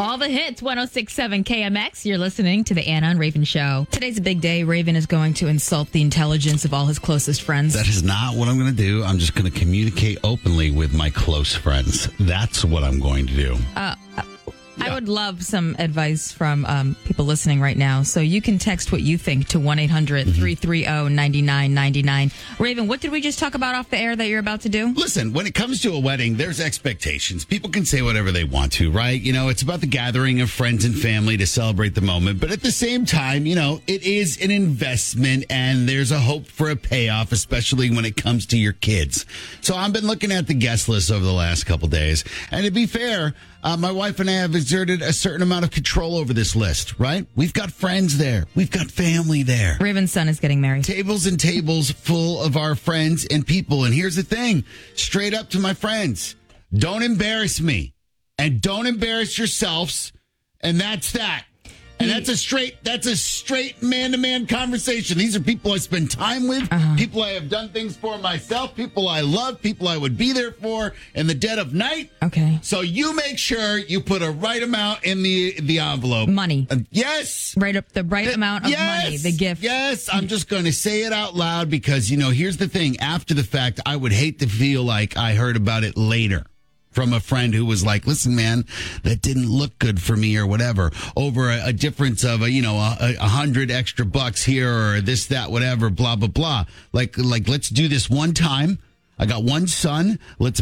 All the hits, 106.7 KMX. You're listening to the Anna and Raven Show. Today's a big day. Raven is going to insult the intelligence of all his closest friends. That is not what I'm going to do. I'm just going to communicate openly with my close friends. That's what I'm going to do. I would love some advice from people listening right now. So you can text what you think to 1-800-330-9999. Raven, what did we just talk about off the air that you're about to do? Listen, when it comes to a wedding, there's expectations. People can say whatever they want to, right? You know, it's about the gathering of friends and family to celebrate the moment. But at the same time, you know, it is an investment and there's a hope for a payoff, especially when it comes to your kids. So I've been looking at the guest list over the last couple days. And to be fair, my wife and I have exerted a certain amount of control over this list, right? We've got friends there. We've got family there. Raven's son is getting married. Tables and tables full of our friends and people. And here's the thing, straight up to my friends, don't embarrass me and don't embarrass yourselves. And that's that. And that's a straight man-to-man conversation. These are people I spend time with, people I have done things for myself, people I love, people I would be there for in the dead of night. Okay. So you make sure you put a right amount in the envelope. Money. Yes. Right up the right amount of money, the gift. Yes. I'm just going to say it out loud because, you know, here's the thing. After the fact, I would hate to feel like I heard about it later from a friend who was like, listen, man, that didn't look good for me or whatever, over a difference of, $100 extra bucks here or this, that, whatever, blah, blah, blah. Like, let's do this one time. I got one son. Let's